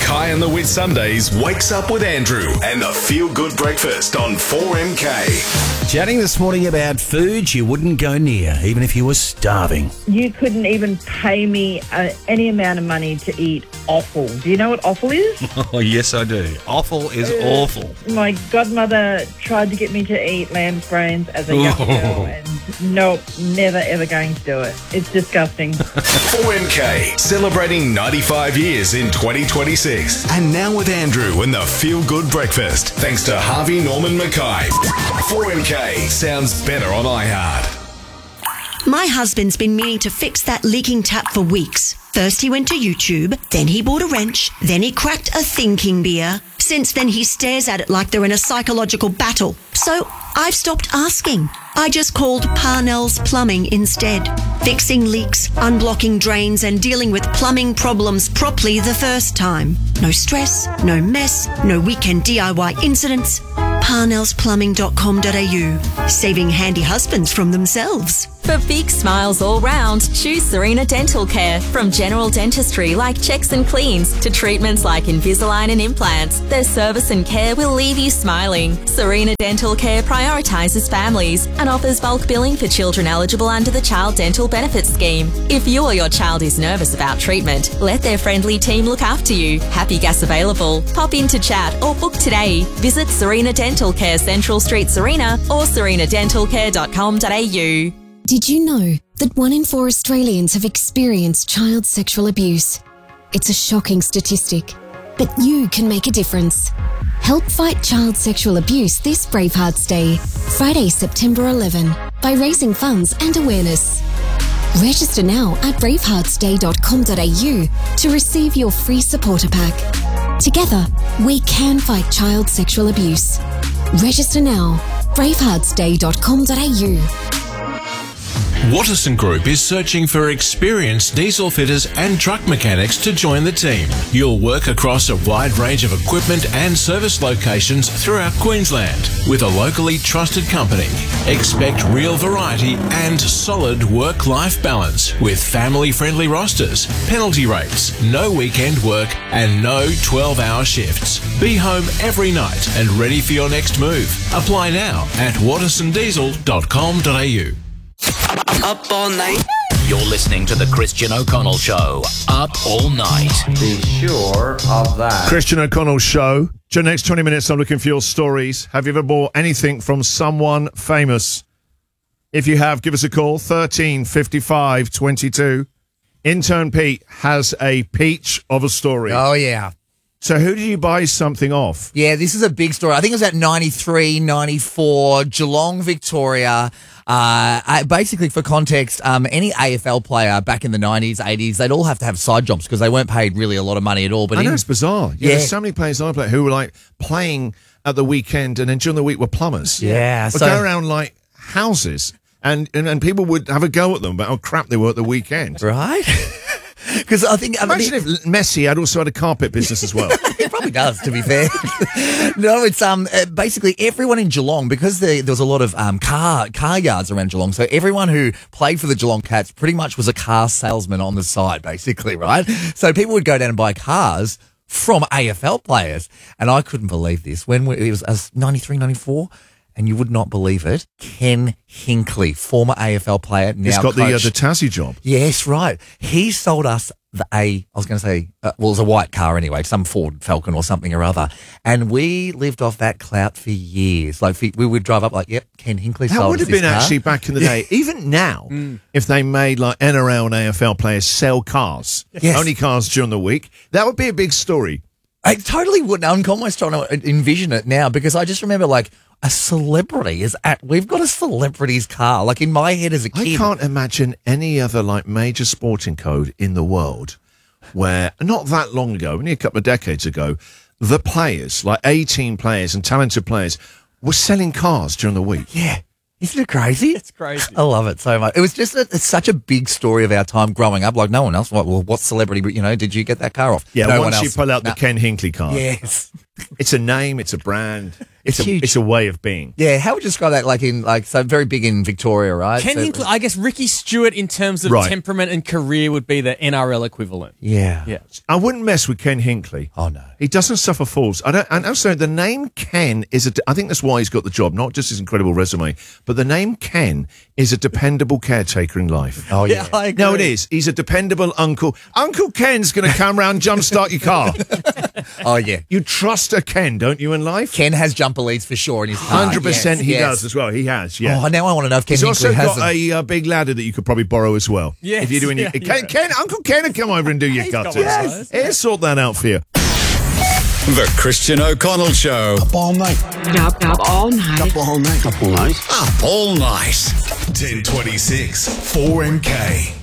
Mackay and the Whit Sundays wakes up with Andrew and the Feel Good Breakfast on 4MK. Chatting this morning about foods you wouldn't go near, even if you were starving. You couldn't even pay me any amount of money to eat offal. Do you know what offal is? Oh, yes, I do. Offal is awful. My godmother tried to get me to eat lamb's brains as a young girl, and nope, never ever going to do it. It's disgusting. 4MK, celebrating 95 years in 2026. And now with Andrew and the Feel Good Breakfast, thanks to Harvey Norman Mackay. 4MK sounds better on iHeart. My husband's been meaning to fix that leaking tap for weeks. First he went to YouTube, then he bought a wrench, then he cracked a thinking beer. Since then he stares at it like they're in a psychological battle. So I've stopped asking. I just called Parnell's Plumbing instead. Fixing leaks, unblocking drains and dealing with plumbing problems properly the first time. No stress, no mess, no weekend DIY incidents. parnellsplumbing.com.au. Saving handy husbands from themselves. For big smiles all round, choose Serena Dental Care. From general dentistry like checks and cleans to treatments like Invisalign and implants, their service and care will leave you smiling. Serena Dental Care prioritises families and offers bulk billing for children eligible under the Child Dental Benefits Scheme. If you or your child is nervous about treatment, let their friendly team look after you. Happy gas available. Pop in to chat or book today. Visit Serena Dental Care, Central Street, Serena, or serenadentalcare.com.au. Did you know that 1 in 4 Australians have experienced child sexual abuse? It's a shocking statistic, but you can make a difference. Help fight child sexual abuse this Bravehearts Day, Friday, September 11, by raising funds and awareness. Register now at braveheartsday.com.au to receive your free supporter pack. Together, we can fight child sexual abuse. Register now, braveheartsday.com.au. Watterson Group is searching for experienced diesel fitters and truck mechanics to join the team. You'll work across a wide range of equipment and service locations throughout Queensland with a locally trusted company. Expect real variety and solid work-life balance with family-friendly rosters, penalty rates, no weekend work and no 12-hour shifts. Be home every night and ready for your next move. Apply now at wattersondiesel.com.au. Up all night. You're listening to the Christian O'Connell Show. Up all night. Be sure of that. Christian O'Connell Show. During the next 20 minutes, I'm looking for your stories. Have you ever bought anything from someone famous? If you have, give us a call. 13 55 22. Intern Pete has a peach of a story. Oh, yeah. So who did you buy something off? Yeah, this is a big story. I think it was at 93, 94, Geelong, Victoria. Basically, for context, any AFL player back in the 90s, 80s, they'd all have to have side jobs because they weren't paid really a lot of money at all. But I know, it's bizarre. Yeah, there's so many players I play who were like playing at the weekend and then during the week were plumbers. Yeah. Would go around like houses and people would have a go at them about how crap they were at the weekend. Right? Because I think imagine if Messi had also had a carpet business as well. He probably does, to be fair. No, it's basically everyone in Geelong, because there was a lot of car yards around Geelong. So everyone who played for the Geelong Cats pretty much was a car salesman on the side, basically, right? So people would go down and buy cars from AFL players, and I couldn't believe this when it was 93, 94. And you would not believe it, Ken Hinkley, former AFL player, now He's got coach. the Tassie job. Yes, right. He sold us it was a white car anyway, some Ford Falcon or something or other. And we lived off that clout for years. Like we would drive up like, yep, Ken Hinkley sold us this car. That would have been actually back in the day. Even now, if they made like NRL and AFL players sell cars, only cars during the week, that would be a big story. I totally would. I'm almost trying to envision it now because I just remember like, a celebrity we've got a celebrity's car. Like in my head as a kid. I can't imagine any other like major sporting code in the world where not that long ago, only a couple of decades ago, the players, like 18 players and talented players, were selling cars during the week. Yeah. Isn't it crazy? It's crazy. I love it so much. It was just it's such a big story of our time growing up. Like no one else. Well, what celebrity, did you get that car off? Yeah, no once one you else. pull out the Ken Hinkley car. Yes. It's a name, it's a brand. It's huge. It's a way of being. Yeah, how would you describe that? So very big in Victoria, right? Ken Hinkley, I guess Ricky Stewart in terms of temperament and career would be the NRL equivalent. Yeah. I wouldn't mess with Ken Hinkley. Oh no, he doesn't suffer fools. And also the name Ken I think that's why he's got the job, not just his incredible resume, but the name Ken is a dependable caretaker in life. Oh yeah, I agree. No, it is. He's a dependable uncle. Uncle Ken's going to come round, jumpstart your car. Oh yeah, you trust a Ken, don't you, in life? Ken has jumper leads for sure in his car. 100% he does as well. He has. Yeah. Oh, now I want to know if Ken He's also Hinkley has got a big ladder that you could probably borrow as well. Yes, if you're doing your Ken, Uncle Ken will come over and do your cutters. Yes. He'll sort that out for you. The Christian O'Connell Show. Up all night. Up all night. Up all night. Up all night. Up all night. 1026 4MK.